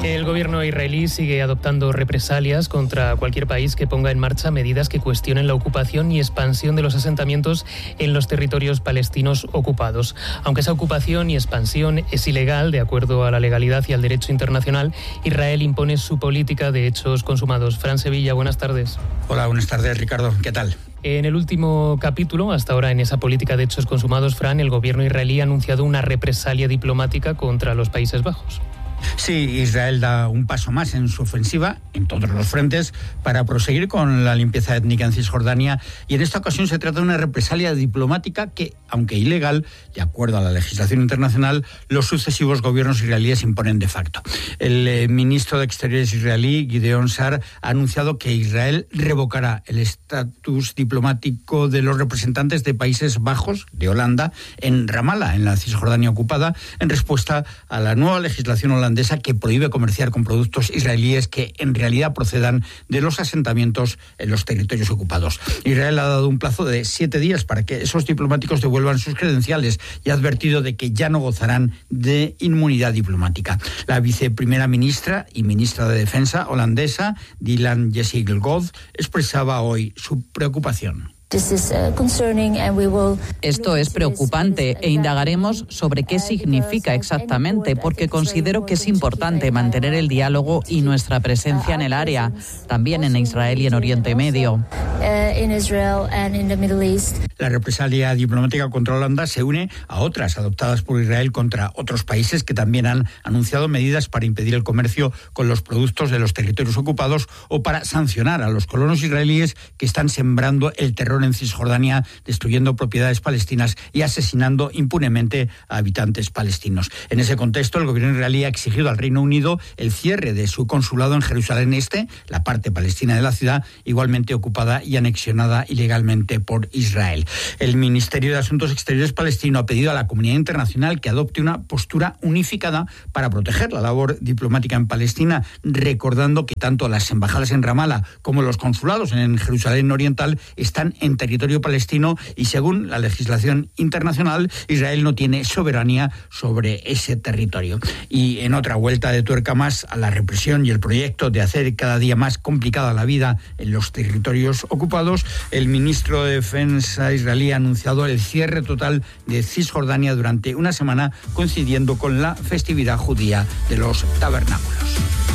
El gobierno israelí sigue adoptando represalias contra cualquier país que ponga en marcha medidas que cuestionen la ocupación y expansión de los asentamientos en los territorios palestinos ocupados. Aunque esa ocupación y expansión es ilegal, de acuerdo a la legalidad y al derecho internacional, Israel impone su política de hechos consumados. Fran Sevilla, buenas tardes. Hola, buenas tardes, Ricardo. ¿Qué tal? En el último capítulo, hasta ahora en esa política de hechos consumados, Fran, el gobierno israelí ha anunciado una represalia diplomática contra los Países Bajos. Sí, Israel da un paso más en su ofensiva, en todos los frentes, para proseguir con la limpieza étnica en Cisjordania, y en esta ocasión se trata de una represalia diplomática que, aunque ilegal, de acuerdo a la legislación internacional, los sucesivos gobiernos israelíes imponen de facto. El ministro de Exteriores israelí, Gideon Sa'ar, ha anunciado que Israel revocará el estatus diplomático de los representantes de Países Bajos, de Holanda, en Ramallah, en la Cisjordania ocupada, en respuesta a la nueva legislación holandesa que prohíbe comerciar con productos israelíes que en realidad procedan de los asentamientos en los territorios ocupados. Israel ha dado un plazo de 7 días para que esos diplomáticos devuelvan sus credenciales y ha advertido de que ya no gozarán de inmunidad diplomática. La viceprimera ministra y ministra de Defensa holandesa, Dylan Jessigel-Gold, expresaba hoy su preocupación. Esto es preocupante e indagaremos sobre qué significa exactamente, porque considero que es importante mantener el diálogo y nuestra presencia en el área, también en Israel y en Oriente Medio. La represalia diplomática contra Holanda se une a otras adoptadas por Israel contra otros países que también han anunciado medidas para impedir el comercio con los productos de los territorios ocupados o para sancionar a los colonos israelíes que están sembrando el terror en Cisjordania, destruyendo propiedades palestinas y asesinando impunemente a habitantes palestinos. En ese contexto, el gobierno israelí ha exigido al Reino Unido el cierre de su consulado en Jerusalén Este, la parte palestina de la ciudad, igualmente ocupada y anexionada ilegalmente por Israel. El Ministerio de Asuntos Exteriores palestino ha pedido a la comunidad internacional que adopte una postura unificada para proteger la labor diplomática en Palestina, recordando que tanto las embajadas en Ramallah como los consulados en Jerusalén Oriental están en territorio palestino y, según la legislación internacional, Israel no tiene soberanía sobre ese territorio. Y en otra vuelta de tuerca más a la represión y el proyecto de hacer cada día más complicada la vida en los territorios ocupados, el ministro de Defensa israelí ha anunciado el cierre total de Cisjordania durante una semana, coincidiendo con la festividad judía de los tabernáculos.